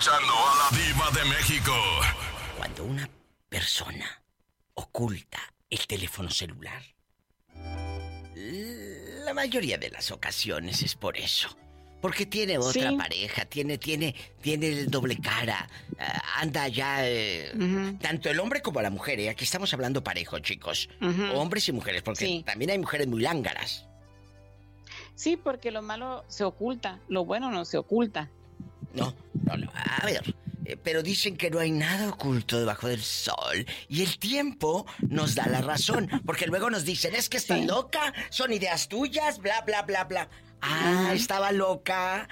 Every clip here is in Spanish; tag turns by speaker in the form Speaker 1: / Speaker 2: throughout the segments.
Speaker 1: escuchando a la Diva de México.
Speaker 2: Cuando una persona oculta el teléfono celular, la mayoría de las ocasiones es por eso. Porque tiene otra pareja, tiene el doble cara, anda ya, tanto el hombre como la mujer, aquí estamos hablando parejo, chicos, hombres y mujeres, porque también hay mujeres muy lángaras.
Speaker 3: Sí, porque lo malo se oculta, lo bueno no se oculta.
Speaker 2: No, a ver, pero dicen que no hay nada oculto debajo del sol, y el tiempo nos da la razón, porque luego nos dicen, es que estás loca, son ideas tuyas, bla, bla, bla, bla. Ah, estaba loca.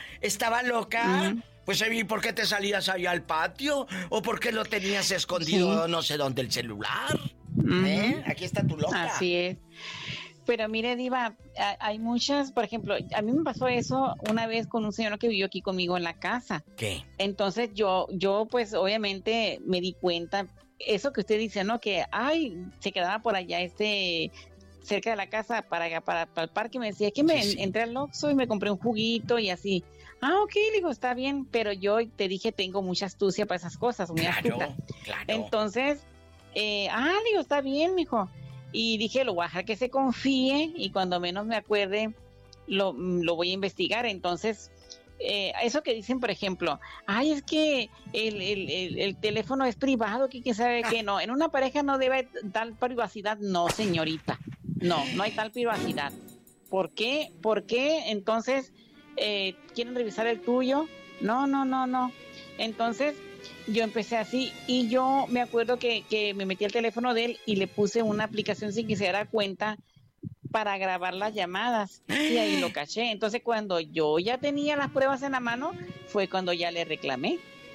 Speaker 2: Pues, ¿y por qué te salías allá al patio? ¿O por qué lo tenías escondido no sé dónde el celular? Aquí está tu loca.
Speaker 3: Así es. Pero mire, Diva, hay muchas, por ejemplo, a mí me pasó eso una vez con un señor que vivió aquí conmigo en la casa.
Speaker 2: ¿Qué?
Speaker 3: Entonces yo pues obviamente me di cuenta, eso que usted dice, ¿no? Que, se quedaba por allá cerca de la casa para el parque, me decía que entré al Oxxo y me compré un juguito y así. Ok, digo, está bien, pero yo te dije, tengo mucha astucia para esas cosas, muy astuta.
Speaker 2: Claro.
Speaker 3: Entonces, digo, está bien, mijo. Y dije, lo voy a dejar que se confíe y cuando menos me acuerde, lo voy a investigar. Entonces, eso que dicen, por ejemplo, es que el teléfono es privado, que quién sabe que no. En una pareja no debe dar privacidad. No, señorita. No hay tal privacidad. ¿Por qué? Entonces, ¿quieren revisar el tuyo? No. Entonces, yo empecé así y yo me acuerdo que me metí al teléfono de él y le puse una aplicación sin que se diera cuenta para grabar las llamadas y ahí lo caché. Entonces, cuando yo ya tenía las pruebas en la mano, fue cuando ya le reclamé.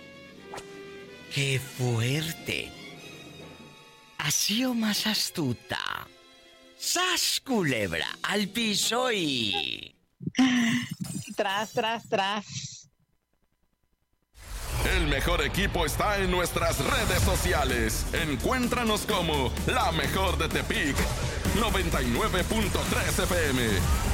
Speaker 2: ¡Qué fuerte! Así o más astuta. ¡Sas, culebra! ¡Al piso y...
Speaker 3: Tras!
Speaker 1: El mejor equipo está en nuestras redes sociales. Encuéntranos como La Mejor de Tepic 99.3 FM.